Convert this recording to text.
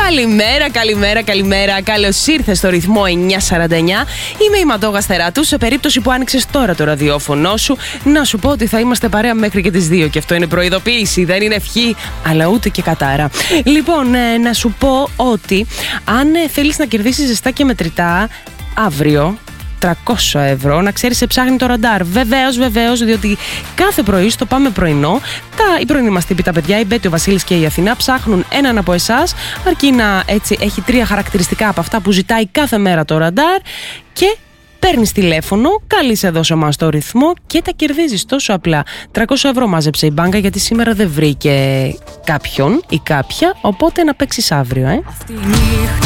Καλημέρα. Καλώς ήρθες στο ρυθμό 949. Είμαι η Μαντόγα Στεράτου. Σε περίπτωση που άνοιξες τώρα το ραδιόφωνο σου, να σου πω ότι θα είμαστε παρέα μέχρι και τις 2. Και αυτό είναι προειδοποίηση, δεν είναι ευχή, αλλά ούτε και κατάρα. Λοιπόν, να σου πω ότι αν θέλεις να κερδίσεις ζεστά και μετρητά αύριο, 300 ευρώ, να ξέρεις, σε ψάχνει το ραντάρ. Βεβαίως, διότι κάθε πρωί στο Πάμε Πρωινό, οι πρωινοί μας τύποι, τα παιδιά, η Μπέτη, ο Βασίλης και η Αθηνά, ψάχνουν έναν από εσάς, αρκεί να έχει 3 χαρακτηριστικά από αυτά που ζητάει κάθε μέρα το ραντάρ και παίρνεις τηλέφωνο, καλείς εδώ σε εμάς το ρυθμό και τα κερδίζεις τόσο απλά. 300 ευρώ μάζεψε η μπάνκα, γιατί σήμερα δεν βρήκε κάποιον ή κάποια, οπότε να παίξεις αύριο, Αυτή η νύχτα